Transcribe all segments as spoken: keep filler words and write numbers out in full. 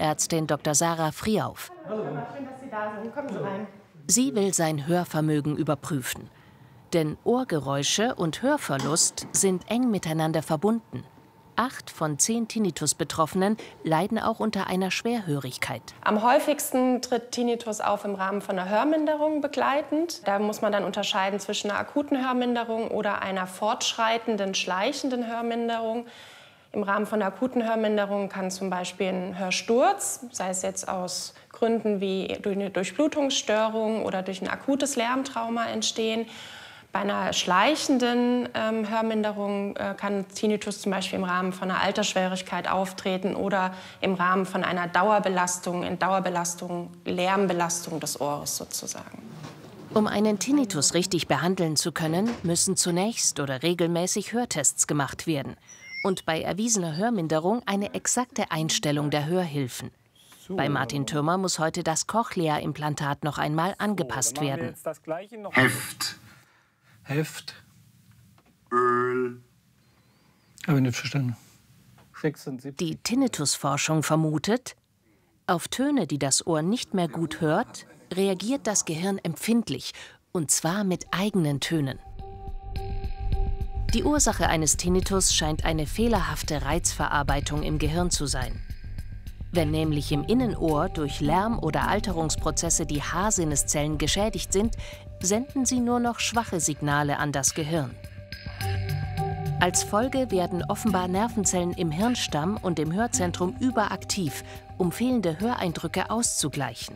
Ohrärztin Doktor Sarah Friauf. Hallo. Schön, dass Sie da sind. Kommen Sie rein. Sie will sein Hörvermögen überprüfen. Denn Ohrgeräusche und Hörverlust sind eng miteinander verbunden. Acht von zehn Tinnitus-Betroffenen leiden auch unter einer Schwerhörigkeit. Am häufigsten tritt Tinnitus auf im Rahmen von einer Hörminderung begleitend. Da muss man dann unterscheiden zwischen einer akuten Hörminderung oder einer fortschreitenden, schleichenden Hörminderung. Im Rahmen von einer akuten Hörminderung kann zum Beispiel ein Hörsturz, sei es jetzt aus Gründen wie durch eine Durchblutungsstörung oder durch ein akutes Lärmtrauma entstehen. Bei einer schleichenden ähm, Hörminderung äh, kann Tinnitus zum Beispiel im Rahmen von einer Altersschwierigkeit auftreten oder im Rahmen von einer Dauerbelastung, in Dauerbelastung, Lärmbelastung des Ohres sozusagen. Um einen Tinnitus richtig behandeln zu können, müssen zunächst oder regelmäßig Hörtests gemacht werden. Und bei erwiesener Hörminderung eine exakte Einstellung der Hörhilfen. Bei Martin Thürmer muss heute das Cochlea-Implantat noch einmal angepasst werden. Heft. Heft. Öl. Habe ich nicht verstanden. Die Tinnitusforschung vermutet, auf Töne, die das Ohr nicht mehr gut hört, reagiert das Gehirn empfindlich, und zwar mit eigenen Tönen. Die Ursache eines Tinnitus scheint eine fehlerhafte Reizverarbeitung im Gehirn zu sein. Wenn nämlich im Innenohr durch Lärm- oder Alterungsprozesse die Haarsinneszellen geschädigt sind, senden sie nur noch schwache Signale an das Gehirn. Als Folge werden offenbar Nervenzellen im Hirnstamm und im Hörzentrum überaktiv, um fehlende Höreindrücke auszugleichen.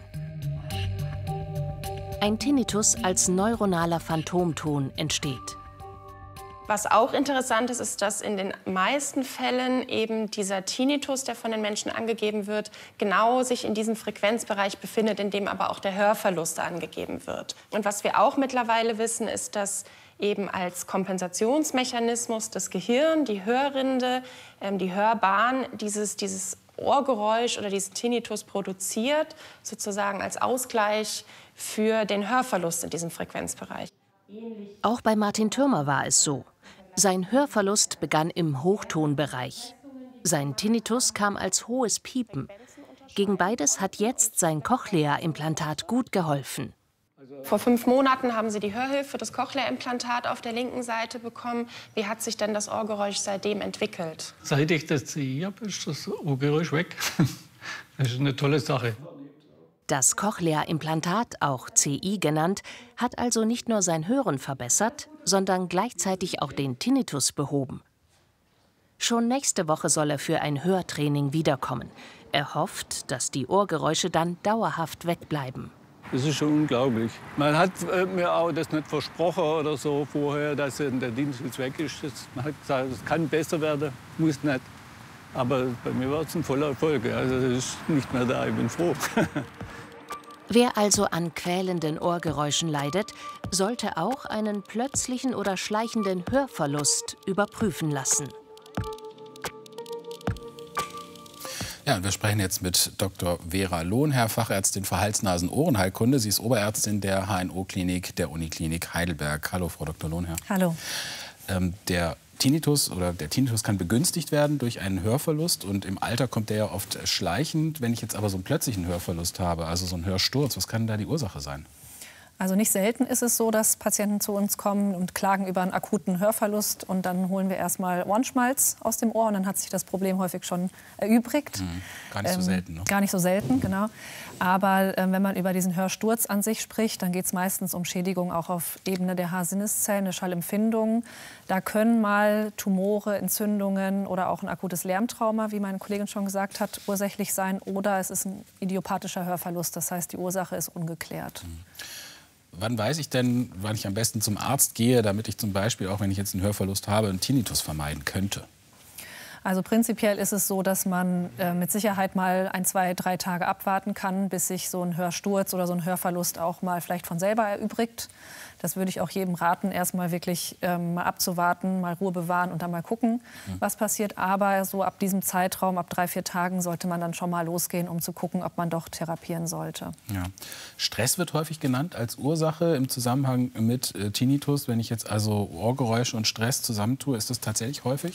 Ein Tinnitus als neuronaler Phantomton entsteht. Was auch interessant ist, ist, dass in den meisten Fällen eben dieser Tinnitus, der von den Menschen angegeben wird, genau sich in diesem Frequenzbereich befindet, in dem aber auch der Hörverlust angegeben wird. Und was wir auch mittlerweile wissen, ist, dass eben als Kompensationsmechanismus das Gehirn, die Hörrinde, ähm, die Hörbahn dieses, dieses Ohrgeräusch oder diesen Tinnitus produziert, sozusagen als Ausgleich für den Hörverlust in diesem Frequenzbereich. Auch bei Martin Thürmer war es so. Sein Hörverlust begann im Hochtonbereich. Sein Tinnitus kam als hohes Piepen. Gegen beides hat jetzt sein Cochlea-Implantat gut geholfen. Vor fünf Monaten haben Sie die Hörhilfe, das Cochlea-Implantat auf der linken Seite bekommen. Wie hat sich denn das Ohrgeräusch seitdem entwickelt? Seit ich das C I habe, ist das Ohrgeräusch weg. Das ist eine tolle Sache. Das Cochlea-Implantat, auch C I genannt, hat also nicht nur sein Hören verbessert, sondern gleichzeitig auch den Tinnitus behoben. Schon nächste Woche soll er für ein Hörtraining wiederkommen. Er hofft, dass die Ohrgeräusche dann dauerhaft wegbleiben. Das ist schon unglaublich. Man hat äh, mir auch das nicht versprochen oder so vorher, dass äh, der Tinnitus weg ist. Das, man hat gesagt, es kann besser werden, muss nicht. Aber bei mir war es ein voller Erfolg. Also es ist nicht mehr da, ich bin froh. Wer also an quälenden Ohrgeräuschen leidet, sollte auch einen plötzlichen oder schleichenden Hörverlust überprüfen lassen. Ja, und wir sprechen jetzt mit Doktor Vera Lohnherr, Fachärztin für Hals-Nasen-Ohrenheilkunde. Sie ist Oberärztin der H N O-Klinik der Uniklinik Heidelberg. Hallo, Frau Doktor Lohnherr. Hallo. Ähm, der Tinnitus oder der Tinnitus kann begünstigt werden durch einen Hörverlust und im Alter kommt der ja oft schleichend. Wenn ich jetzt aber so einen plötzlichen Hörverlust habe, also so einen Hörsturz, was kann da die Ursache sein? Also nicht selten ist es so, dass Patienten zu uns kommen und klagen über einen akuten Hörverlust und dann holen wir erstmal Ohrenschmalz aus dem Ohr und dann hat sich das Problem häufig schon erübrigt. Mhm. Gar nicht so selten, ne? Ähm, gar nicht so selten, genau. Aber äh, wenn man über diesen Hörsturz an sich spricht, dann geht es meistens um Schädigung auch auf Ebene der Haarsinneszellen, eine Schallempfindung. Da können mal Tumore, Entzündungen oder auch ein akutes Lärmtrauma, wie meine Kollegin schon gesagt hat, ursächlich sein. Oder es ist ein idiopathischer Hörverlust, das heißt, die Ursache ist ungeklärt. Mhm. Wann weiß ich denn, wann ich am besten zum Arzt gehe, damit ich zum Beispiel, auch wenn ich jetzt einen Hörverlust habe, einen Tinnitus vermeiden könnte? Also prinzipiell ist es so, dass man äh, mit Sicherheit mal ein, zwei, drei Tage abwarten kann, bis sich so ein Hörsturz oder so ein Hörverlust auch mal vielleicht von selber erübrigt. Das würde ich auch jedem raten, erst mal wirklich ähm, mal abzuwarten, mal Ruhe bewahren und dann mal gucken, mhm. was passiert. Aber so ab diesem Zeitraum, ab drei, vier Tagen, sollte man dann schon mal losgehen, um zu gucken, ob man doch therapieren sollte. Ja. Stress wird häufig genannt als Ursache im Zusammenhang mit äh, Tinnitus. Wenn ich jetzt also Ohrgeräusche und Stress zusammentue, ist das tatsächlich häufig?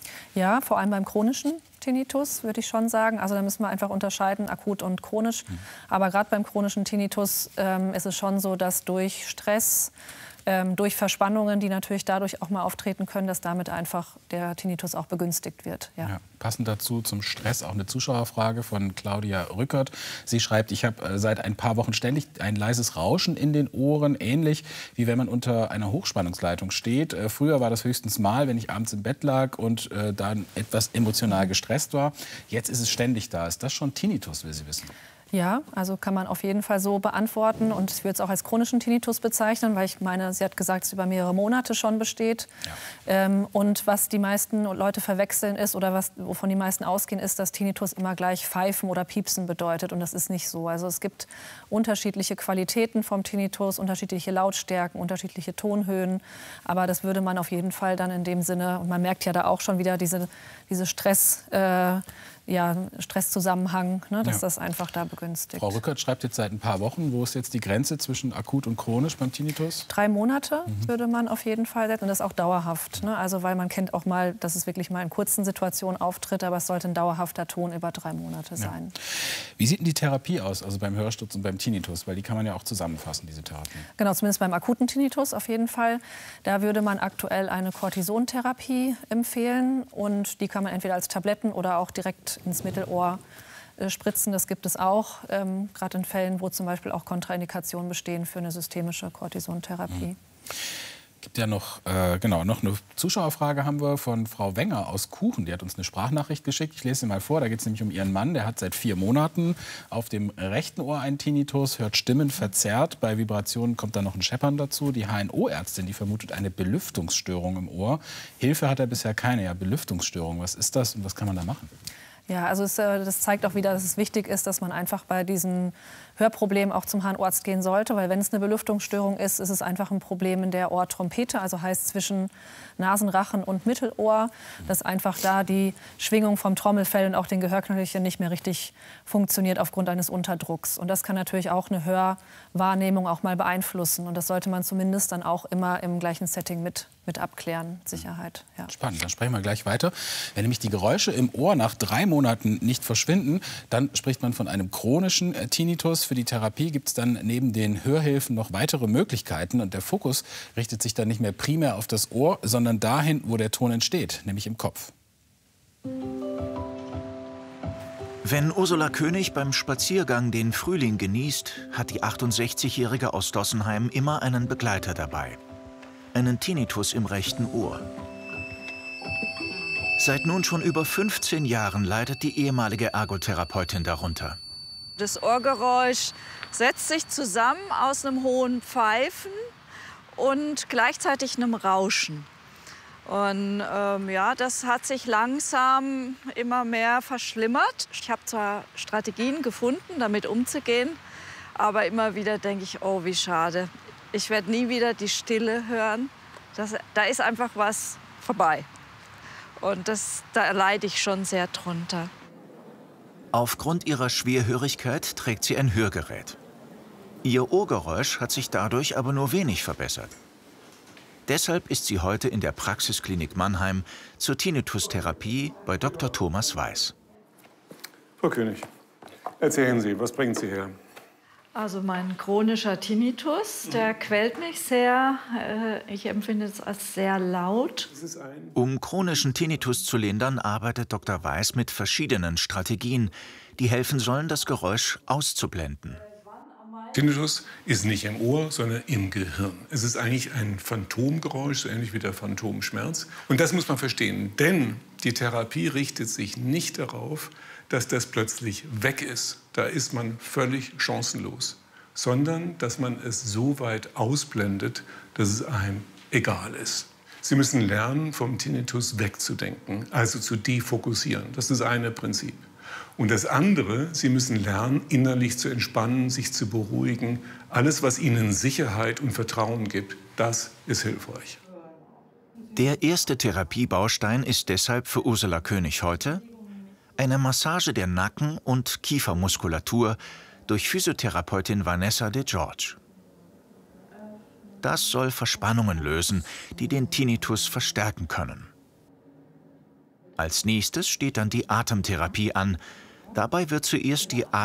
Ja, vor allem beim chronischen Tinnitus würde ich schon sagen. Also da müssen wir einfach unterscheiden, akut und chronisch. Mhm. Aber gerade beim chronischen Tinnitus ähm, ist es schon so, dass durch Stress, ähm, durch Verspannungen, die natürlich dadurch auch mal auftreten können, dass damit einfach der Tinnitus auch begünstigt wird. Ja. Ja, passend dazu zum Stress auch eine Zuschauerfrage von Claudia Rückert. Sie schreibt, ich habe seit ein paar Wochen ständig ein leises Rauschen in den Ohren, ähnlich wie wenn man unter einer Hochspannungsleitung steht. Äh, früher war das höchstens mal, wenn ich abends im Bett lag und äh, dann etwas emotional gestresst war. Jetzt ist es ständig da. Ist das schon Tinnitus, will sie wissen? Ja, also kann man auf jeden Fall so beantworten. Und ich würde es auch als chronischen Tinnitus bezeichnen, weil ich meine, sie hat gesagt, es über mehrere Monate schon besteht. Ja. Ähm, und was die meisten Leute verwechseln ist oder was, wovon die meisten ausgehen, ist, dass Tinnitus immer gleich Pfeifen oder Piepsen bedeutet. Und das ist nicht so. Also es gibt unterschiedliche Qualitäten vom Tinnitus, unterschiedliche Lautstärken, unterschiedliche Tonhöhen. Aber das würde man auf jeden Fall dann in dem Sinne, und man merkt ja da auch schon wieder diese, diese Stress, äh, ja, Stresszusammenhang, ne, dass ja. das einfach da begünstigt. Frau Rückert schreibt jetzt seit ein paar Wochen, wo ist jetzt die Grenze zwischen akut und chronisch beim Tinnitus? Drei Monate mhm. würde man auf jeden Fall setzen und das auch dauerhaft. Ne? Also weil man kennt auch mal, dass es wirklich mal in kurzen Situationen auftritt, aber es sollte ein dauerhafter Ton über drei Monate sein. Ja. Wie sieht denn die Therapie aus, also beim Hörsturz und beim Tinnitus? Weil die kann man ja auch zusammenfassen, diese Therapie. Genau, zumindest beim akuten Tinnitus auf jeden Fall. Da würde man aktuell eine Cortisontherapie empfehlen und die kann man entweder als Tabletten oder auch direkt ins Mittelohr äh, spritzen. Das gibt es auch, ähm, gerade in Fällen, wo zum Beispiel auch Kontraindikationen bestehen für eine systemische Cortisontherapie. Mhm. Gibt ja noch, äh, genau, noch eine Zuschauerfrage haben wir von Frau Wenger aus Kuchen. Die hat uns eine Sprachnachricht geschickt. Ich lese sie mal vor. Da geht es nämlich um ihren Mann. Der hat seit vier Monaten auf dem rechten Ohr einen Tinnitus, hört Stimmen verzerrt. Bei Vibrationen kommt dann noch ein Scheppern dazu. Die H N O-Ärztin, die vermutet eine Belüftungsstörung im Ohr. Hilfe hat er bisher keine. Ja, Belüftungsstörung. Was ist das und was kann man da machen? Ja, also es, das zeigt auch wieder, dass es wichtig ist, dass man einfach bei diesen Hörproblemen auch zum Ohrenarzt gehen sollte. Weil wenn es eine Belüftungsstörung ist, ist es einfach ein Problem in der Ohrtrompete, also heißt zwischen Nasen, Rachen und Mittelohr, dass einfach da die Schwingung vom Trommelfell und auch den Gehörknöchelchen nicht mehr richtig funktioniert aufgrund eines Unterdrucks. Und das kann natürlich auch eine Hörwahrnehmung auch mal beeinflussen. Und das sollte man zumindest dann auch immer im gleichen Setting mit, mit abklären, Sicherheit. Ja. Spannend, dann sprechen wir gleich weiter. Wenn nämlich die Geräusche im Ohr nach drei Monaten nicht verschwinden, dann spricht man von einem chronischen Tinnitus. Für die Therapie gibt es dann neben den Hörhilfen noch weitere Möglichkeiten. Und der Fokus richtet sich dann nicht mehr primär auf das Ohr, sondern dahin, wo der Ton entsteht, nämlich im Kopf. Wenn Ursula König beim Spaziergang den Frühling genießt, hat die achtundsechzigjährige aus Dossenheim immer einen Begleiter dabei. Einen Tinnitus im rechten Ohr. Seit nun schon über fünfzehn Jahren leidet die ehemalige Ergotherapeutin darunter. Das Ohrgeräusch setzt sich zusammen aus einem hohen Pfeifen und gleichzeitig einem Rauschen. Und ähm, ja, das hat sich langsam immer mehr verschlimmert. Ich habe zwar Strategien gefunden, damit umzugehen, aber immer wieder denke ich, oh, wie schade. Ich werde nie wieder die Stille hören. Das, da ist einfach was vorbei. Und das, da leide ich schon sehr drunter. Aufgrund ihrer Schwerhörigkeit trägt sie ein Hörgerät. Ihr Ohrgeräusch hat sich dadurch aber nur wenig verbessert. Deshalb ist sie heute in der Praxisklinik Mannheim zur Tinnitus-Therapie bei Doktor Thomas Weiß. Frau König, erzählen Sie, was bringen Sie her? Also mein chronischer Tinnitus, der quält mich sehr. Ich empfinde es als sehr laut. Um chronischen Tinnitus zu lindern, arbeitet Doktor Weiß mit verschiedenen Strategien, die helfen sollen, das Geräusch auszublenden. Tinnitus ist nicht im Ohr, sondern im Gehirn. Es ist eigentlich ein Phantomgeräusch, so ähnlich wie der Phantomschmerz. Und das muss man verstehen, denn die Therapie richtet sich nicht darauf, dass das plötzlich weg ist. Da ist man völlig chancenlos. Sondern, dass man es so weit ausblendet, dass es einem egal ist. Sie müssen lernen, vom Tinnitus wegzudenken, also zu defokussieren. Das ist das eine Prinzip. Und das andere, Sie müssen lernen, innerlich zu entspannen, sich zu beruhigen. Alles, was Ihnen Sicherheit und Vertrauen gibt, das ist hilfreich. Der erste Therapiebaustein ist deshalb für Ursula König heute eine Massage der Nacken- und Kiefermuskulatur durch Physiotherapeutin Vanessa de George. Das soll Verspannungen lösen, die den Tinnitus verstärken können. Als nächstes steht dann die Atemtherapie an. Dabei wird zuerst die